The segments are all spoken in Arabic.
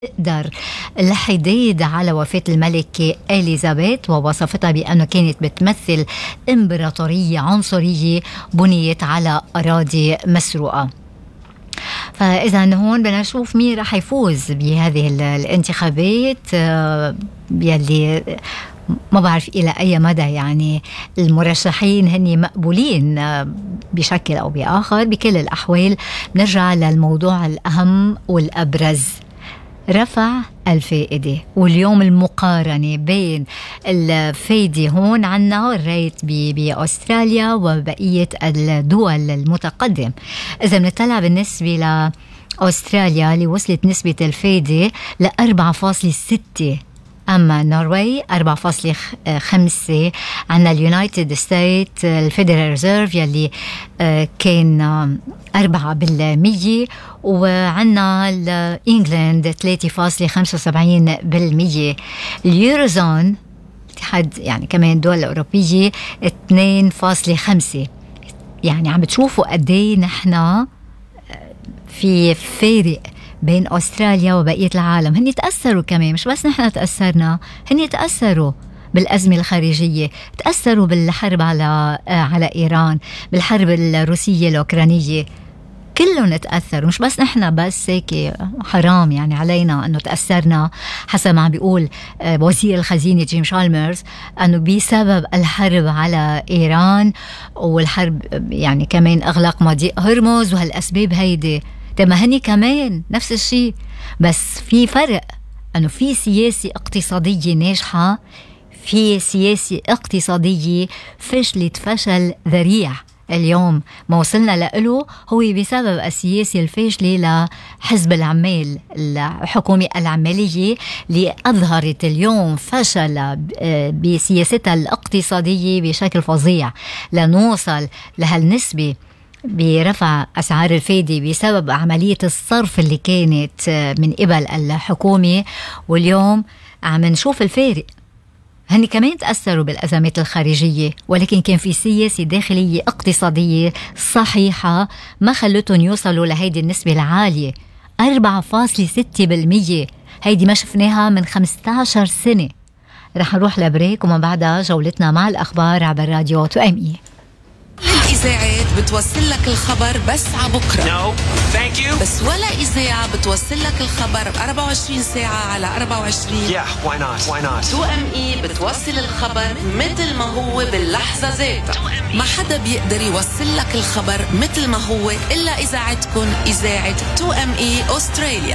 قدر الحديد على وفاة الملكة إليزابيث، ووصفتها بأنه كانت بتمثل إمبراطورية عنصرية بنيت على أراضي مسروقة. فإذا هون بدنا نشوف مين رح يفوز بهذه الانتخابات، يلي ما بعرف إلى أي مدى يعني المرشحين هني مقبولين بشكل أو بآخر. بكل الأحوال نرجع للموضوع الأهم والأبرز، رفع الفائدة. واليوم المقارنة بين الفائدة هون عنا الريت بأستراليا وبقية الدول المتقدم. إذا بنطلع بالنسبة لأستراليا اللي وصلت نسبة الفائدة ل 4.6، أما نرويج 4.5. عنا اليونايتد ستيت الفيدرال ريزيرف يلي كان 4%، وعنا الإنجلند 3.75%. اليوروزون اتحاد يعني كمان الدول الأوروبية 2.5. يعني عم بتشوفوا قديه نحن في فارق بين أستراليا وبقية العالم. هني تأثروا كمان، مش بس نحن تأثرنا، هني تأثروا بالأزمة الخارجية، تأثروا بالحرب على إيران، بالحرب الروسية الأوكرانية، كلهم تأثروا، مش بس نحن. بس هيك حرام يعني علينا أنه تأثرنا، حسب ما بيقول وزير الخزينة جيم شالمرز، أنه بسبب الحرب على إيران والحرب يعني كمان أغلاق مضيق هرمز وهالأسباب هيدي. ما هني كمان نفس الشيء، بس في فرق أنه في سياسة اقتصادية ناجحة، في سياسة اقتصادية فشلت فشل ذريع. اليوم ما وصلنا له هو بسبب السياسة الفاشلة لحزب العمال، الحكومة العمالية اللي أظهرت اليوم فشل بسياستها الاقتصادية بشكل فظيع لنوصل لهالنسبة برفع أسعار الفايدة بسبب عملية الصرف اللي كانت من قبل الحكومة. واليوم عم نشوف الفارق. هني كمان تأثروا بالأزمات الخارجية، ولكن كان في سياسة داخلية اقتصادية صحيحة ما خلتهم يوصلوا لهيدي النسبة العالية 4.6%. هيدي ما شفناها من 15 سنة. رح نروح لبريك وما بعدها جولتنا مع الأخبار عبر راديو 2ME. الإذاعات بتوصل لك الخبر بس عبكرة. No, thank you. بس ولا إذاعة بتوصل لك الخبر 24 ساعة على 24. Yeah, why not? Why not? 2ME بتوصل الخبر مثل ما هو باللحظة ذاتها. ما حدا بيقدر يوصل لك الخبر مثل ما هو إلا إذاعتكم، إذاعة 2ME أستراليا.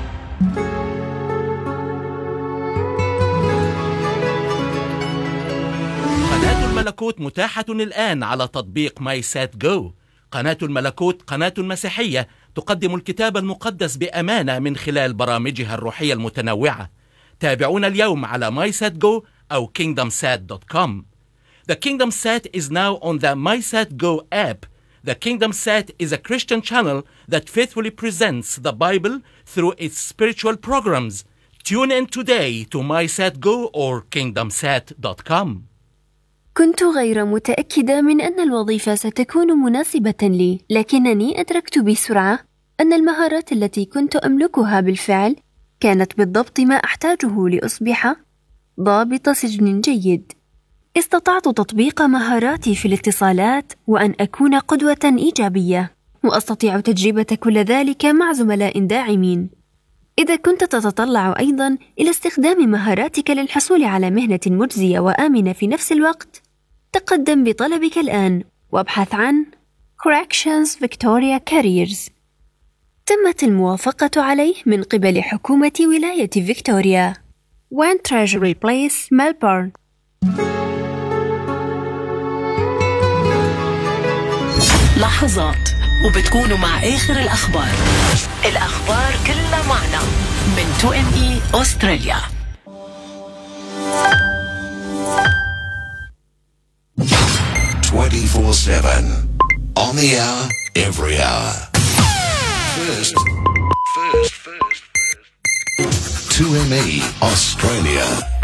قناة الملكوت متاحة الآن على تطبيق ماي سات جو. قناة الملكوت قناة مسيحية تقدم الكتاب المقدس بأمانة من خلال برامجها الروحية المتنوعة. تابعونا اليوم على MySatGo أو KingdomSat.com. The Kingdom Sat is now on the MySatGo app. The Kingdom Sat is a Christian channel that faithfully presents the Bible through its spiritual programs. Tune in today to MySatGo or KingdomSat.com. كنت غير متأكدة من أن الوظيفة ستكون مناسبة لي، لكنني أدركت بسرعة أن المهارات التي كنت أملكها بالفعل كانت بالضبط ما أحتاجه لأصبح ضابط سجن جيد. استطعت تطبيق مهاراتي في الاتصالات وأن أكون قدوة إيجابية، وأستطيع تجربة كل ذلك مع زملاء داعمين. إذا كنت تتطلع أيضاً إلى استخدام مهاراتك للحصول على مهنة مجزية وآمنة في نفس الوقت، تقدم بطلبك الآن وابحث عن Corrections Victoria Careers. تمت الموافقة عليه من قبل حكومة ولاية فيكتوريا. 1 Treasury Place, Melbourne. لحظات وبتكونوا مع آخر الأخبار كلها معنا من 2ME أستراليا. On the hour, every hour. First. 2ME Australia.